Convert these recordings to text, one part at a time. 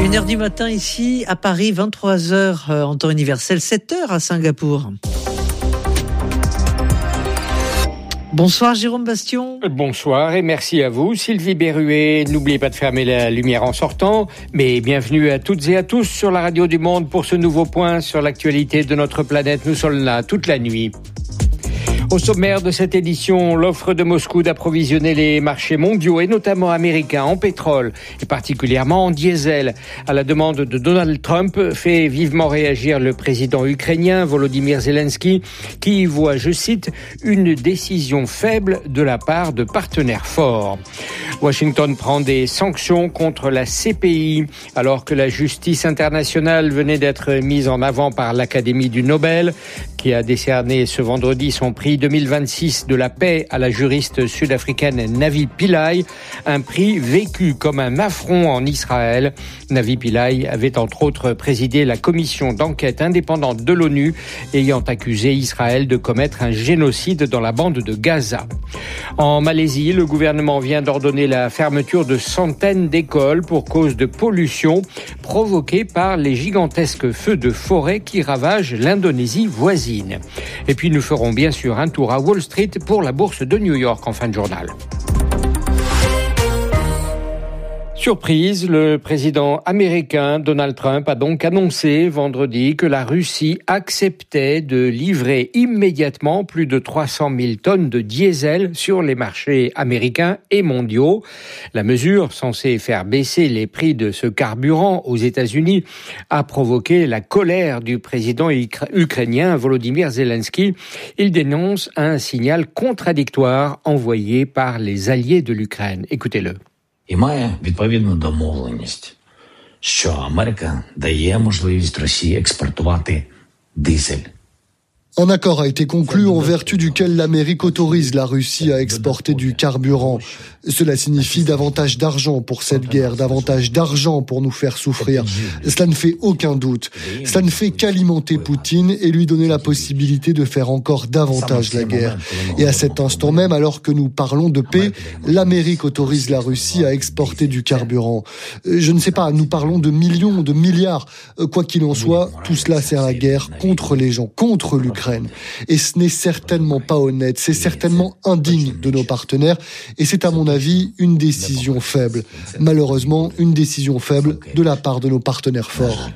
1h du matin ici, à Paris, 23h en temps universel, 7h à Singapour. Bonsoir Jérôme Bastion. Bonsoir et merci à vous Sylvie Berruet. N'oubliez pas de fermer la lumière en sortant. Mais bienvenue à toutes et à tous sur la radio du Monde pour ce nouveau point sur l'actualité de notre planète. Nous sommes là toute la nuit. Au sommaire de cette édition, l'offre de Moscou d'approvisionner les marchés mondiaux et notamment américains en pétrole et particulièrement en diesel à la demande de Donald Trump fait vivement réagir le président ukrainien Volodymyr Zelensky qui voit, je cite, une décision faible de la part de partenaires forts. Washington prend des sanctions contre la CPI alors que la justice internationale venait d'être mise en avant par l'Académie du Nobel qui a décerné ce vendredi son prix 2026 de la paix à la juriste sud-africaine Navi Pillay, un prix vécu comme un affront en Israël. Navi Pillay avait entre autres présidé la commission d'enquête indépendante de l'ONU ayant accusé Israël de commettre un génocide dans la bande de Gaza. En Malaisie, le gouvernement vient d'ordonner la fermeture de centaines d'écoles pour cause de pollution provoquée par les gigantesques feux de forêt qui ravagent l'Indonésie voisine. Et puis nous ferons bien sûr un tour à Wall Street pour la bourse de New York en fin de journal. Surprise, le président américain Donald Trump a donc annoncé vendredi que la Russie acceptait de livrer immédiatement plus de 300 000 tonnes de diesel sur les marchés américains et mondiaux. La mesure, censée faire baisser les prix de ce carburant aux États-Unis, a provoqué la colère du président ukrainien Volodymyr Zelensky. Il dénonce un signal contradictoire envoyé par les alliés de l'Ukraine. Écoutez-le. І має відповідну домовленість, що Америка дає можливість Росії експортувати дизель. Un accord a été conclu en vertu duquel l'Amérique autorise la Russie à exporter du carburant. Cela signifie davantage d'argent pour cette guerre, davantage d'argent pour nous faire souffrir. Cela ne fait aucun doute. Cela ne fait qu'alimenter Poutine et lui donner la possibilité de faire encore davantage la guerre. Et à cet instant même, alors que nous parlons de paix, l'Amérique autorise la Russie à exporter du carburant. Je ne sais pas, nous parlons de millions, de milliards. Quoi qu'il en soit, tout cela sert à la guerre contre les gens, contre l'Ukraine. Et ce n'est certainement pas honnête, c'est certainement indigne de nos partenaires et c'est à mon avis une décision faible. Malheureusement, une décision faible de la part de nos partenaires forts.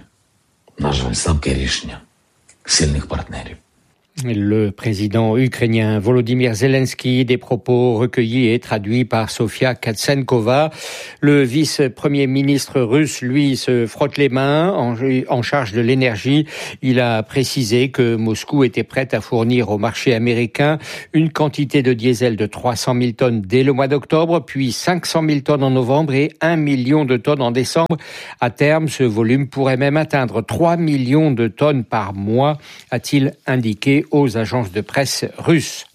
Le président ukrainien Volodymyr Zelensky, des propos recueillis et traduits par Sofia Katsenkova. Le vice-premier ministre russe, lui, se frotte les mains en charge de l'énergie. Il a précisé que Moscou était prête à fournir au marché américain une quantité de diesel de 300 000 tonnes dès le mois d'octobre, puis 500 000 tonnes en novembre et 1 million de tonnes en décembre. À terme, ce volume pourrait même atteindre 3 millions de tonnes par mois, a-t-il indiqué aux agences de presse russes.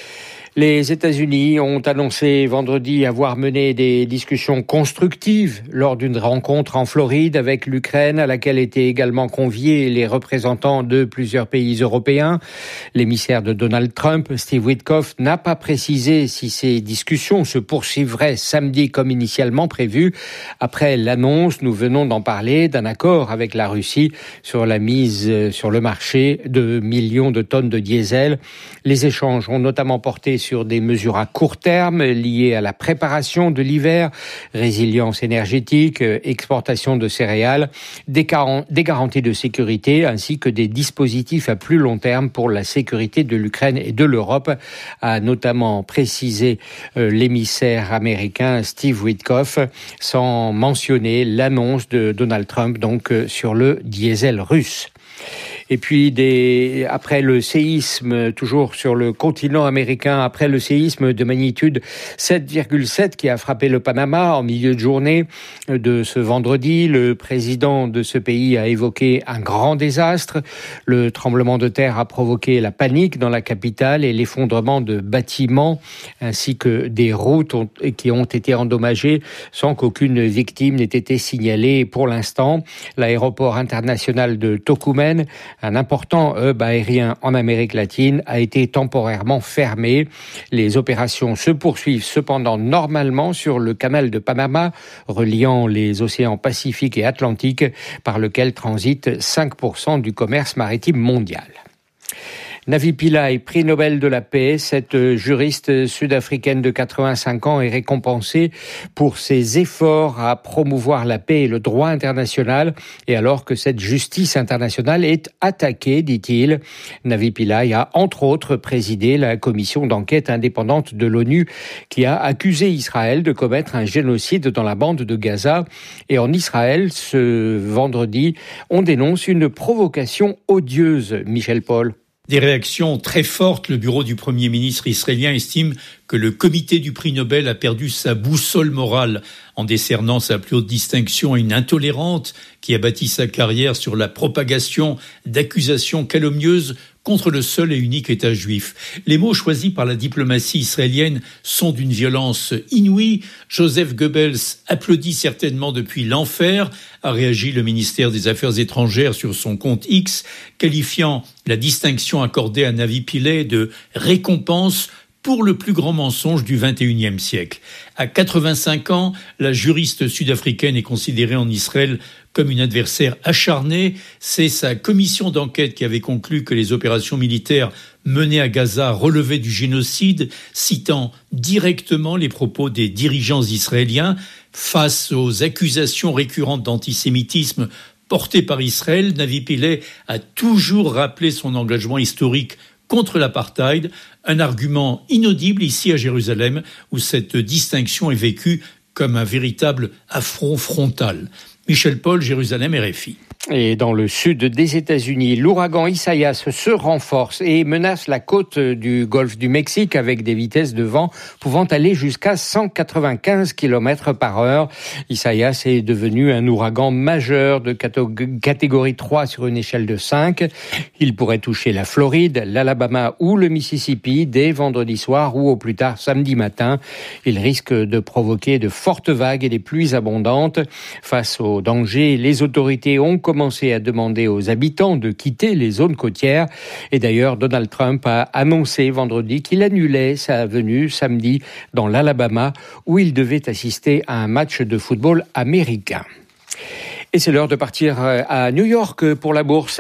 Les États-Unis ont annoncé vendredi avoir mené des discussions constructives lors d'une rencontre en Floride avec l'Ukraine à laquelle étaient également conviés les représentants de plusieurs pays européens. L'émissaire de Donald Trump, Steve Witkoff, n'a pas précisé si ces discussions se poursuivraient samedi comme initialement prévu. Après l'annonce, nous venons d'en parler, d'un accord avec la Russie sur la mise sur le marché de millions de tonnes de diesel. Les échanges ont notamment porté sur des mesures à court terme liées à la préparation de l'hiver, résilience énergétique, exportation de céréales, des garanties de sécurité ainsi que des dispositifs à plus long terme pour la sécurité de l'Ukraine et de l'Europe, a notamment précisé l'émissaire américain Steve Witkoff, sans mentionner l'annonce de Donald Trump donc sur le diesel russe. Et puis après le séisme, toujours sur le continent américain, après le séisme de magnitude 7,7 qui a frappé le Panama en milieu de journée de ce vendredi, le président de ce pays a évoqué un grand désastre. Le tremblement de terre a provoqué la panique dans la capitale et l'effondrement de bâtiments ainsi que des routes qui ont été endommagées sans qu'aucune victime n'ait été signalée pour l'instant. L'aéroport international de Tocumen Un important hub aérien en Amérique latine a été temporairement fermé. Les opérations se poursuivent cependant normalement sur le canal de Panama, reliant les océans Pacifique et Atlantique, par lequel transite 5% du commerce maritime mondial. Navi Pillay, prix Nobel de la paix, cette juriste sud-africaine de 85 ans est récompensée pour ses efforts à promouvoir la paix et le droit international, et alors que cette justice internationale est attaquée, dit-il. Navi Pillay a entre autres présidé la commission d'enquête indépendante de l'ONU qui a accusé Israël de commettre un génocide dans la bande de Gaza. Et en Israël, ce vendredi, on dénonce une provocation odieuse, Michel Paul. Des réactions très fortes. Le bureau du Premier ministre israélien estime que le comité du prix Nobel a perdu sa boussole morale en décernant sa plus haute distinction à une intolérante qui a bâti sa carrière sur la propagation d'accusations calomnieuses contre le seul et unique État juif. Les mots choisis par la diplomatie israélienne sont d'une violence inouïe. Joseph Goebbels applaudit certainement depuis l'enfer, a réagi le ministère des Affaires étrangères sur son compte X, qualifiant la distinction accordée à Navi Pillay de récompense pour le plus grand mensonge du XXIe siècle. À 85 ans, la juriste sud-africaine est considérée en Israël comme une adversaire acharnée. C'est sa commission d'enquête qui avait conclu que les opérations militaires menées à Gaza relevaient du génocide, citant directement les propos des dirigeants israéliens. Face aux accusations récurrentes d'antisémitisme portées par Israël, Navi Pillay a toujours rappelé son engagement historique contre l'apartheid, un argument inaudible ici à Jérusalem, où cette distinction est vécue comme un véritable affront frontal. Michel Paul, Jérusalem, RFI. Et dans le sud des États-Unis, l'ouragan Isaias se renforce et menace la côte du golfe du Mexique avec des vitesses de vent pouvant aller jusqu'à 195 km/h. Isaias est devenu un ouragan majeur de catégorie 3 sur une échelle de 5. Il pourrait toucher la Floride, l'Alabama ou le Mississippi dès vendredi soir ou au plus tard samedi matin. Il risque de provoquer de fortes vagues et des pluies abondantes. Face au danger, les autorités ont commencé à demander aux habitants de quitter les zones côtières. Et d'ailleurs, Donald Trump a annoncé vendredi qu'il annulait sa venue samedi dans l'Alabama où il devait assister à un match de football américain. Et c'est l'heure de partir à New York pour la bourse.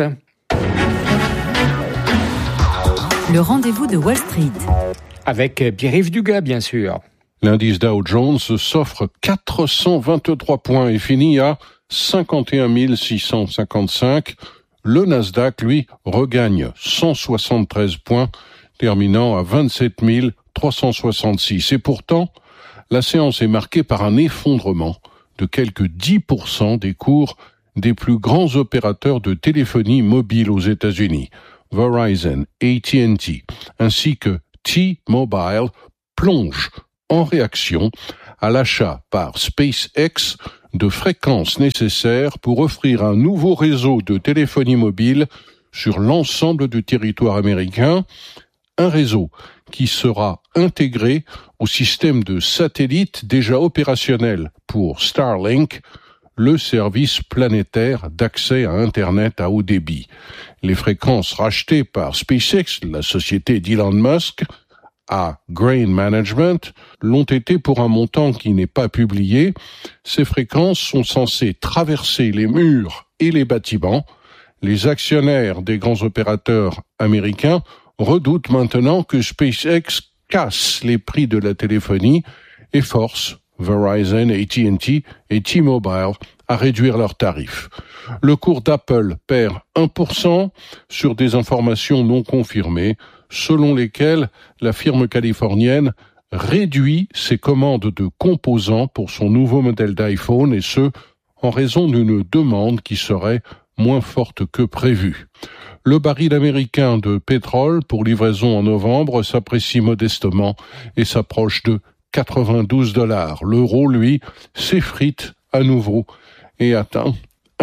Le rendez-vous de Wall Street. Avec Pierre-Yves Dugas, bien sûr. L'indice Dow Jones s'offre 423 points et finit à 51 655. Le Nasdaq, lui, regagne 173 points, terminant à 27 366. Et pourtant, la séance est marquée par un effondrement de quelques 10% des cours des plus grands opérateurs de téléphonie mobile aux États-Unis, Verizon, AT&T, ainsi que T-Mobile, plongent en réaction à l'achat par SpaceX de fréquences nécessaires pour offrir un nouveau réseau de téléphonie mobile sur l'ensemble du territoire américain, un réseau qui sera intégré au système de satellites déjà opérationnel pour Starlink, le service planétaire d'accès à Internet à haut débit. Les fréquences rachetées par SpaceX, la société d'Elon Musk, à Grain Management, l'ont été pour un montant qui n'est pas publié. Ces fréquences sont censées traverser les murs et les bâtiments. Les actionnaires des grands opérateurs américains redoutent maintenant que SpaceX casse les prix de la téléphonie et force Verizon, AT&T et T-Mobile à réduire leurs tarifs. Le cours d'Apple perd 1% sur des informations non confirmées, selon lesquelles la firme californienne réduit ses commandes de composants pour son nouveau modèle d'iPhone, et ce, en raison d'une demande qui serait moins forte que prévu. Le baril américain de pétrole pour livraison en novembre s'apprécie modestement et s'approche de $92. L'euro, lui, s'effrite à nouveau et atteint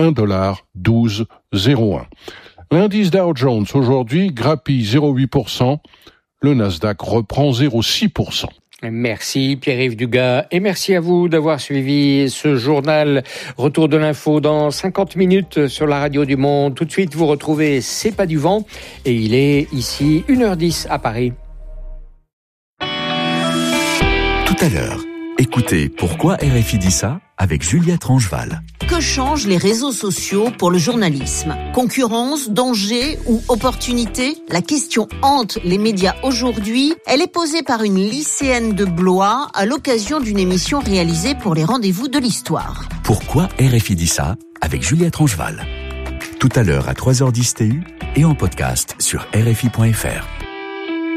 $1,1201. L'indice Dow Jones aujourd'hui grappille 0,8%. Le Nasdaq reprend 0,6%. Merci Pierre-Yves Dugas et merci à vous d'avoir suivi ce journal. Retour de l'info dans 50 minutes sur la radio du Monde. Tout de suite, vous retrouvez C'est pas du vent et il est ici 1h10 à Paris. Tout à l'heure, écoutez Pourquoi RFI dit ça avec Juliette Rangeval. Que changent les réseaux sociaux pour le journalisme ? Concurrence, danger ou opportunité ? La question hante les médias aujourd'hui. Elle est posée par une lycéenne de Blois à l'occasion d'une émission réalisée pour les rendez-vous de l'histoire. Pourquoi RFI dit ça avec Juliette Rangeval. Tout à l'heure à 3h10 TU et en podcast sur RFI.fr.